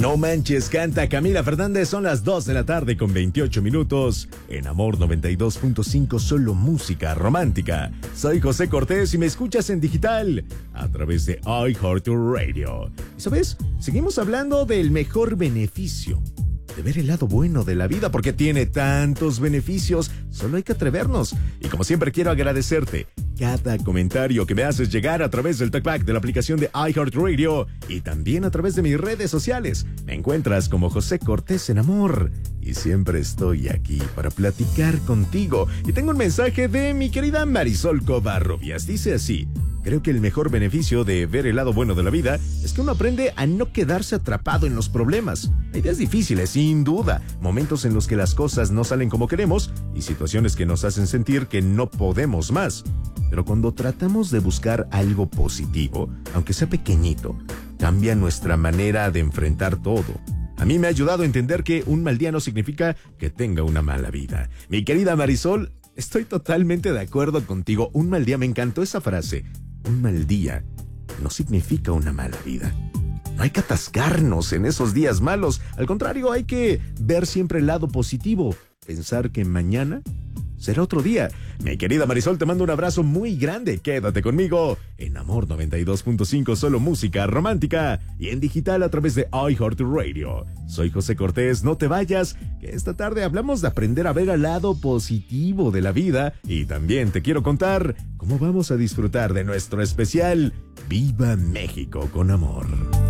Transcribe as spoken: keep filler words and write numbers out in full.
No manches, canta Camila Fernández. Son las dos de la tarde con veintiocho minutos. En Amor noventa y dos punto cinco, solo música romántica. Soy José Cortés y me escuchas en digital a través de iHeartRadio. ¿Y sabes? Seguimos hablando del mejor beneficio de ver el lado bueno de la vida, porque tiene tantos beneficios, solo hay que atrevernos. Y como siempre quiero agradecerte cada comentario que me haces llegar a través del talkback de la aplicación de iHeartRadio y también a través de mis redes sociales. Me encuentras como José Cortés en Amor y siempre estoy aquí para platicar contigo. Y tengo un mensaje de mi querida Marisol Covarrubias. Dice así: creo que el mejor beneficio de ver el lado bueno de la vida es que uno aprende a no quedarse atrapado en los problemas. Hay días difíciles, sin duda, momentos en los que las cosas no salen como queremos y situaciones que nos hacen sentir que no podemos más. Pero cuando tratamos de buscar algo positivo, aunque sea pequeñito, cambia nuestra manera de enfrentar todo. A mí me ha ayudado a entender que un mal día no significa que tenga una mala vida. Mi querida Marisol, estoy totalmente de acuerdo contigo. Un mal día, me encantó esa frase. Un mal día no significa una mala vida. No hay que atascarnos en esos días malos. Al contrario, hay que ver siempre el lado positivo. Pensar que mañana será otro día. Mi querida Marisol, te mando un abrazo muy grande. Quédate conmigo en Amor noventa y dos punto cinco, solo música romántica y en digital a través de iHeartRadio. Soy José Cortés, no te vayas, que esta tarde hablamos de aprender a ver al lado positivo de la vida y también te quiero contar cómo vamos a disfrutar de nuestro especial Viva México con Amor.